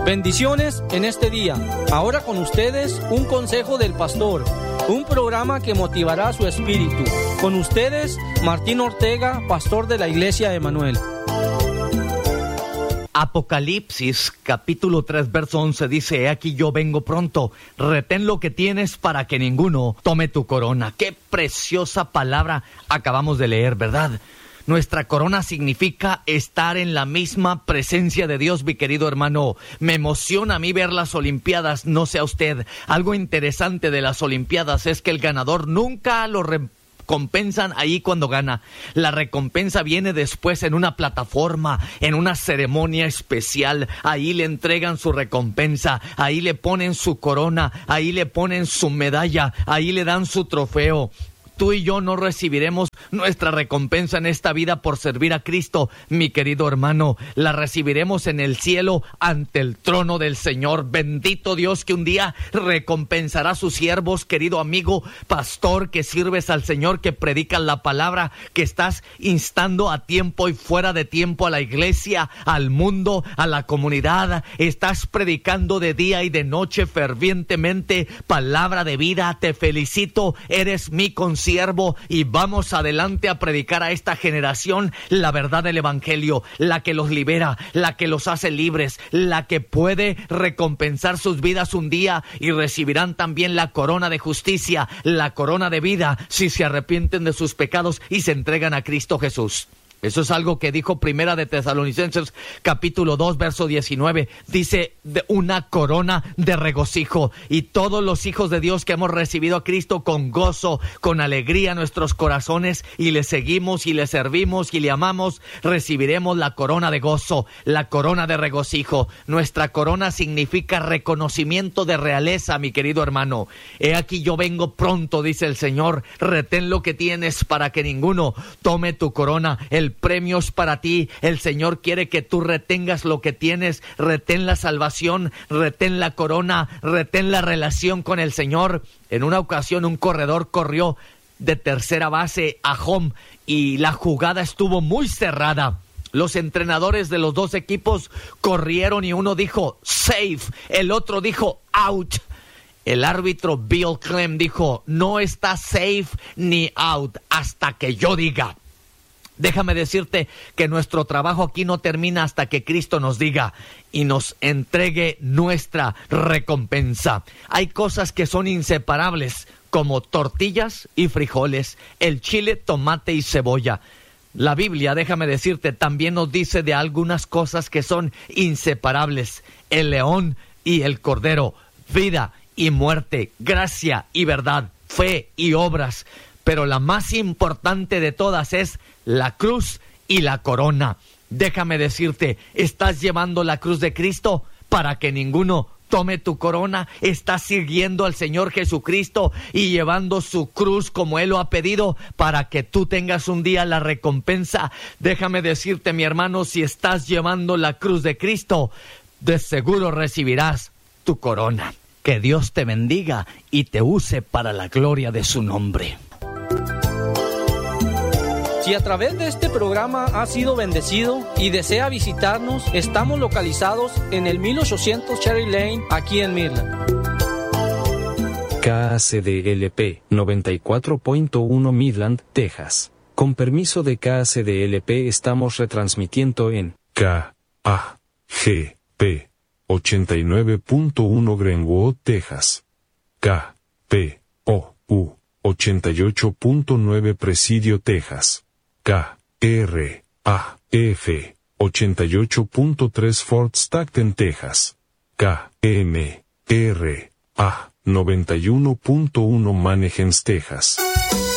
Bendiciones en este día. Ahora con ustedes un consejo del pastor, un programa que motivará su espíritu. Con ustedes Martín Ortega, pastor de la Iglesia de Emanuel. Apocalipsis capítulo 3 verso 11 dice: He aquí yo vengo pronto, retén lo que tienes para que ninguno tome tu corona. Qué preciosa palabra acabamos de leer, ¿verdad? Nuestra corona significa estar en la misma presencia de Dios, mi querido hermano. Me emociona a mí ver las Olimpiadas, no sé a usted. Algo interesante de las Olimpiadas es que el ganador nunca lo recompensan ahí cuando gana. La recompensa viene después en una plataforma, en una ceremonia especial. Ahí le entregan su recompensa, ahí le ponen su corona, ahí le ponen su medalla, ahí le dan su trofeo. Tú y yo no recibiremos nuestra recompensa en esta vida por servir a Cristo, mi querido hermano. La recibiremos en el cielo ante el trono del Señor. Bendito Dios que un día recompensará a sus siervos, querido amigo, pastor, que sirves al Señor, que predicas la palabra, que estás instando a tiempo y fuera de tiempo a la iglesia, al mundo, a la comunidad. Estás predicando de día y de noche fervientemente palabra de vida. Te felicito, eres mi consiervo y vamos adelante a predicar a esta generación la verdad del evangelio, la que los libera, la que los hace libres, la que puede recompensar sus vidas un día, y recibirán también la corona de justicia, la corona de vida, si se arrepienten de sus pecados y se entregan a Cristo Jesús. Eso es algo que dijo Primera de Tesalonicenses capítulo 2 verso 19. Dice: de una corona de regocijo. Y todos los hijos de Dios que hemos recibido a Cristo con gozo, con alegría en nuestros corazones, y le seguimos y le servimos y le amamos, recibiremos la corona de gozo, la corona de regocijo. Nuestra corona significa reconocimiento de realeza, mi querido hermano. He aquí yo vengo pronto, dice el Señor. Retén lo que tienes para que ninguno tome tu corona. El premio es para ti. El Señor quiere que tú retengas lo que tienes. Retén la salvación, retén la corona, retén la relación con el Señor. En una ocasión un corredor corrió de tercera base a home y la jugada estuvo muy cerrada. Los entrenadores de los dos equipos corrieron y uno dijo safe, el otro dijo out. El árbitro Bill Clem dijo: no está safe ni out hasta que yo diga. Déjame decirte que nuestro trabajo aquí no termina hasta que Cristo nos diga y nos entregue nuestra recompensa. Hay cosas que son inseparables, como tortillas y frijoles, el chile, tomate y cebolla. La Biblia, déjame decirte, también nos dice de algunas cosas que son inseparables: el león y el cordero, vida y muerte, gracia y verdad, fe y obras. Pero la más importante de todas es la cruz y la corona. Déjame decirte, ¿estás llevando la cruz de Cristo para que ninguno tome tu corona? ¿Estás siguiendo al Señor Jesucristo y llevando su cruz como Él lo ha pedido para que tú tengas un día la recompensa? Déjame decirte, mi hermano, si estás llevando la cruz de Cristo, de seguro recibirás tu corona. Que Dios te bendiga y te use para la gloria de su nombre. Si a través de este programa ha sido bendecido y desea visitarnos, estamos localizados en el 1800 Cherry Lane, aquí en Midland. KACDLP 94.1 Midland, Texas. Con permiso de KACDLP estamos retransmitiendo en KAGP 89.1 Greenwood, Texas. KPOU 88.9 Presidio, Texas. KRAF 88.3 Fort Stockton, Texas. KMRA 91.1 Manheim, Texas.